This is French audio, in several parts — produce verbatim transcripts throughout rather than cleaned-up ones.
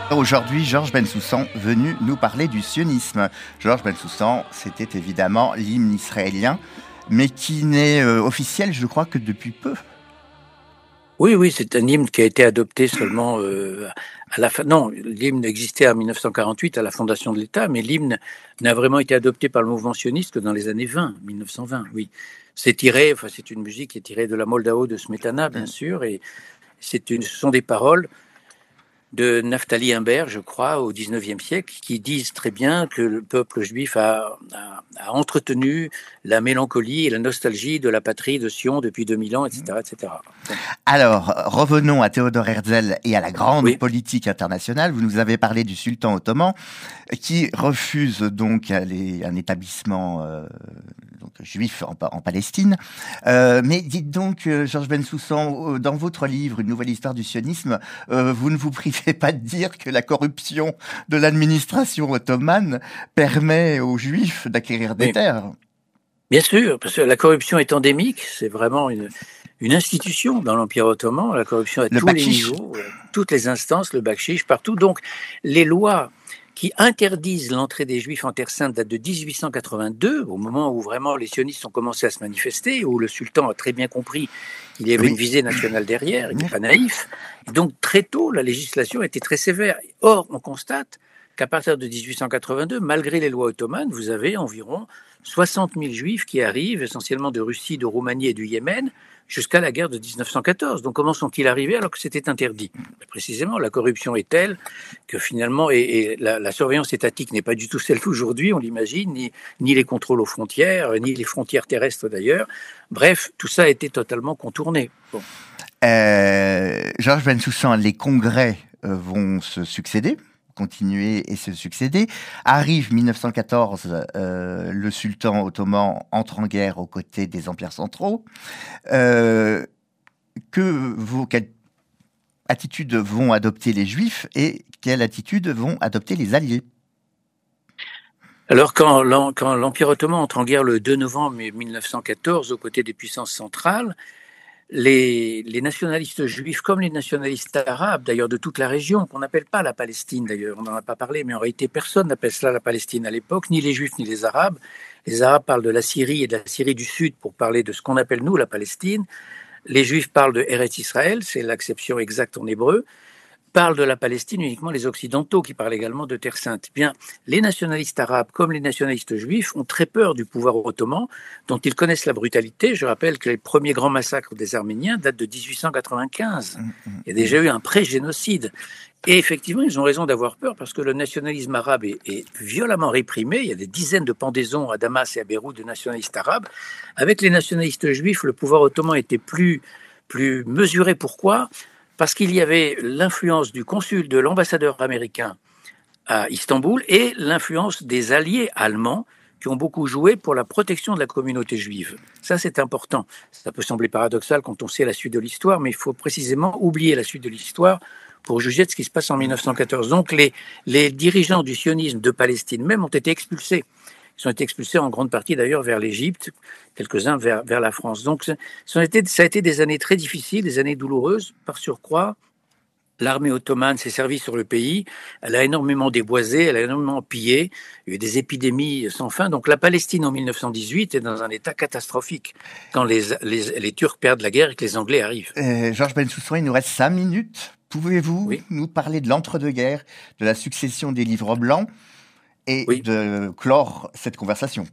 Aujourd'hui, Georges Bensoussan venu nous parler du sionisme. Georges Bensoussan, c'était évidemment l'hymne israélien, mais qui n'est euh, officiel, je crois, que depuis peu. Oui, oui, c'est un hymne qui a été adopté seulement euh, à la fin. Non, l'hymne existait en mille neuf cent quarante-huit à la fondation de l'État, mais l'hymne n'a vraiment été adopté par le mouvement sioniste que dans les années vingt, mille neuf cent vingt. Oui, c'est tiré. Enfin, c'est une musique qui est tirée de la Moldao de Smetana, bien sûr, et c'est une. Ce sont des paroles de Naftali Imbert, je crois, au dix-neuvième siècle, qui disent très bien que le peuple juif a, a, a entretenu la mélancolie et la nostalgie de la patrie de Sion depuis deux mille ans, et cetera, et cetera. Bon. Alors, revenons à Théodore Herzl et à la grande Oui. politique internationale. Vous nous avez parlé du sultan ottoman, qui refuse donc les, un établissement euh, donc, juif en, en Palestine. Euh, mais dites donc, euh, Georges Bensoussan, dans votre livre, Une nouvelle histoire du sionisme, euh, vous ne vous privez pas de dire que la corruption de l'administration ottomane permet aux juifs d'acquérir des Oui. terres. Bien sûr, parce que la corruption est endémique, c'est vraiment une, une institution dans l'Empire ottoman, la corruption à Le tous bakshish. les niveaux, toutes les instances, le bakshish, partout. Donc, les lois qui interdisent l'entrée des Juifs en Terre Sainte datent de dix-huit cent quatre-vingt-deux, au moment où vraiment les sionistes ont commencé à se manifester, où le sultan a très bien compris qu'il y avait Oui. une visée nationale derrière, il n'est pas naïf. Et donc, très tôt, la législation était très sévère. Or, on constate qu'à partir de dix-huit cent quatre-vingt-deux, malgré les lois ottomanes, vous avez environ soixante mille Juifs qui arrivent, essentiellement de Russie, de Roumanie et du Yémen, jusqu'à la guerre de dix-neuf cent quatorze. Donc comment sont-ils arrivés alors que c'était interdit? Précisément, la corruption est telle que finalement, et, et la, la surveillance étatique n'est pas du tout celle d'aujourd'hui, on l'imagine, ni, ni les contrôles aux frontières, ni les frontières terrestres d'ailleurs. Bref, tout ça a été totalement contourné. Bon. Euh, Georges Bensoussan, les congrès euh, vont se succéder, continuer et se succéder. Arrive mille neuf cent quatorze, euh, le sultan ottoman entre en guerre aux côtés des empires centraux. Euh, que vos, quelle attitude vont adopter les juifs et quelle attitude vont adopter les alliés? Alors, quand, quand l'Empire ottoman entre en guerre le deux novembre mille neuf cent quatorze aux côtés des puissances centrales, Les, les nationalistes juifs comme les nationalistes arabes, d'ailleurs de toute la région, qu'on n'appelle pas la Palestine d'ailleurs, on n'en a pas parlé, mais en réalité personne n'appelle cela la Palestine à l'époque, ni les juifs ni les arabes. Les arabes parlent de la Syrie et de la Syrie du Sud pour parler de ce qu'on appelle nous la Palestine. Les juifs parlent de Eretz Israël, c'est l'acception exacte en hébreu. Parlent de la Palestine uniquement les Occidentaux qui parlent également de Terre Sainte. Bien, les nationalistes arabes comme les nationalistes juifs ont très peur du pouvoir ottoman dont ils connaissent la brutalité. Je rappelle que les premiers grands massacres des Arméniens datent de dix-huit cent quatre-vingt-quinze. Il y a déjà eu un pré-génocide. Et effectivement, ils ont raison d'avoir peur parce que le nationalisme arabe est, est violemment réprimé. Il y a des dizaines de pendaisons à Damas et à Beyrouth de nationalistes arabes. Avec les nationalistes juifs, le pouvoir ottoman était plus, plus mesuré. Pourquoi ? Parce qu'il y avait l'influence du consul, de l'ambassadeur américain à Istanbul et l'influence des alliés allemands qui ont beaucoup joué pour la protection de la communauté juive. Ça, c'est important. Ça peut sembler paradoxal quand on sait la suite de l'histoire, mais il faut précisément oublier la suite de l'histoire pour juger de ce qui se passe en mille neuf cent quatorze. Donc, les, les dirigeants du sionisme de Palestine même ont été expulsés. Ils ont été expulsés en grande partie d'ailleurs vers l'Égypte, quelques-uns vers, vers la France. Donc ça a, été, ça a été des années très difficiles, des années douloureuses. Par surcroît, l'armée ottomane s'est servie sur le pays, elle a énormément déboisé, elle a énormément pillé, il y a eu des épidémies sans fin. Donc la Palestine en mille neuf cent dix-huit est dans un état catastrophique quand les, les, les Turcs perdent la guerre et que les Anglais arrivent. Euh, Georges Bensoussan, il nous reste cinq minutes. Pouvez-vous oui. nous parler de l'entre-deux-guerres, de la succession des livres blancs et oui. de clore cette conversation?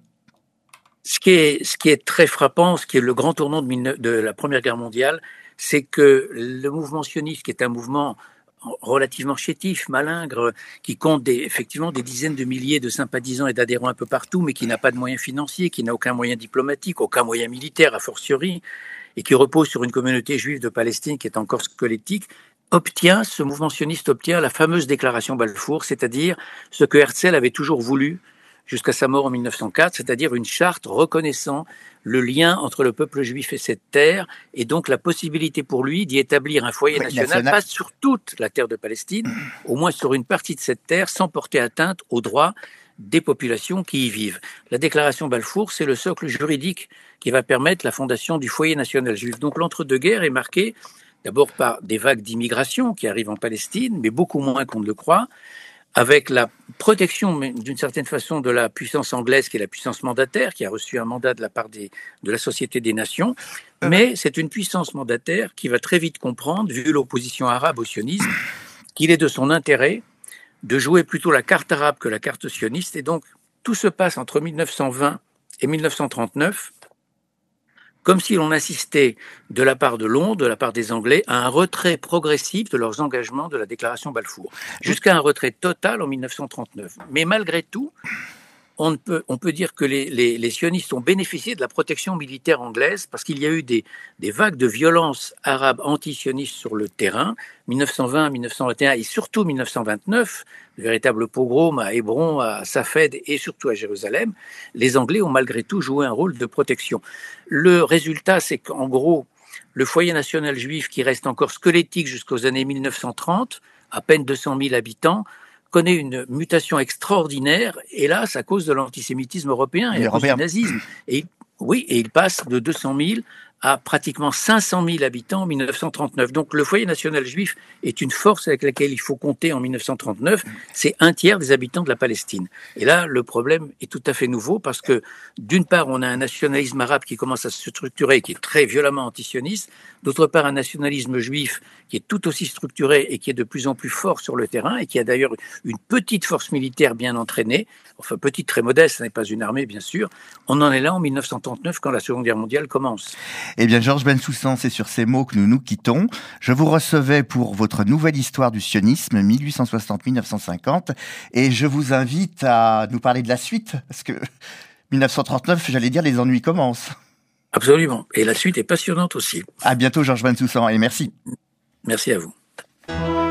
Ce qui est, ce qui est très frappant, ce qui est le grand tournant de, de la Première Guerre mondiale, c'est que le mouvement sioniste, qui est un mouvement relativement chétif, malingre, qui compte des, effectivement des dizaines de milliers de sympathisants et d'adhérents un peu partout, mais qui n'a pas de moyens financiers, qui n'a aucun moyen diplomatique, aucun moyen militaire, a fortiori, et qui repose sur une communauté juive de Palestine qui est encore squelettique, obtient, ce mouvement sioniste obtient la fameuse déclaration Balfour, c'est-à-dire ce que Herzl avait toujours voulu jusqu'à sa mort en mille neuf cent quatre, c'est-à-dire une charte reconnaissant le lien entre le peuple juif et cette terre, et donc la possibilité pour lui d'y établir un foyer Oui, national, national. pas sur toute la terre de Palestine, au moins sur une partie de cette terre, sans porter atteinte aux droits des populations qui y vivent. La déclaration Balfour, c'est le socle juridique qui va permettre la fondation du foyer national juif. Donc l'entre-deux-guerres est marqué d'abord par des vagues d'immigration qui arrivent en Palestine, mais beaucoup moins qu'on ne le croit, avec la protection, d'une certaine façon, de la puissance anglaise, qui est la puissance mandataire, qui a reçu un mandat de la part des, de la Société des Nations. Mais c'est une puissance mandataire qui va très vite comprendre, vu l'opposition arabe au sionisme, qu'il est de son intérêt de jouer plutôt la carte arabe que la carte sioniste. Et donc, tout se passe entre mille neuf cent vingt et mille neuf cent trente-neuf, comme si l'on assistait de la part de Londres, de la part des Anglais, à un retrait progressif de leurs engagements de la déclaration Balfour, jusqu'à un retrait total en mille neuf cent trente-neuf. Mais malgré tout, on, ne peut, on peut dire que les, les, les sionistes ont bénéficié de la protection militaire anglaise parce qu'il y a eu des, des vagues de violence arabe anti-sionistes sur le terrain, mille neuf cent vingt, mille neuf cent vingt et un et surtout mille neuf cent vingt-neuf, le véritable pogrom à Hébron, à Safed et surtout à Jérusalem. Les Anglais ont malgré tout joué un rôle de protection. Le résultat, c'est qu'en gros, le foyer national juif qui reste encore squelettique jusqu'aux années mille neuf cent trente, à peine deux cent mille habitants, connaît une mutation extraordinaire, hélas, à cause de l'antisémitisme européen et, et à cause du nazisme. Et, oui, et il passe de deux cent mille à pratiquement cinq cent mille habitants en mille neuf cent trente-neuf. Donc le foyer national juif est une force avec laquelle il faut compter en mille neuf cent trente-neuf. C'est un tiers des habitants de la Palestine. Et là, le problème est tout à fait nouveau parce que, d'une part, on a un nationalisme arabe qui commence à se structurer, qui est très violemment antisioniste. D'autre part, un nationalisme juif qui est tout aussi structuré et qui est de plus en plus fort sur le terrain et qui a d'ailleurs une petite force militaire bien entraînée, enfin petite, très modeste, ce n'est pas une armée bien sûr. On en est là en mille neuf cent trente-neuf quand la Seconde Guerre mondiale commence. Eh bien, Georges Bensoussan, c'est sur ces mots que nous nous quittons. Je vous recevais pour votre nouvelle histoire du sionisme, mille huit cent soixante à mille neuf cent cinquante, et je vous invite à nous parler de la suite, parce que mille neuf cent trente-neuf, j'allais dire, les ennuis commencent. Absolument. Et la suite est passionnante aussi. À bientôt, Georges Bensoussan, et merci. Merci à vous.